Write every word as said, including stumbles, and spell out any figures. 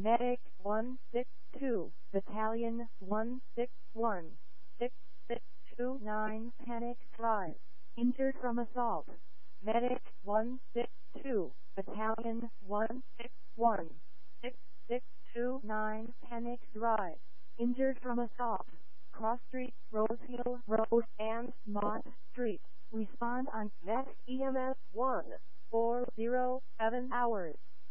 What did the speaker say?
Medic one six two, Battalion one six one, six six two nine, Panic Drive. Injured from assault. Medic one six two, Battalion one six one, six six two nine, Panic Drive. Injured from assault. Cross Street, Rosehill Road, and Mott Street. Respond on Vet E M S one four zero seven hours.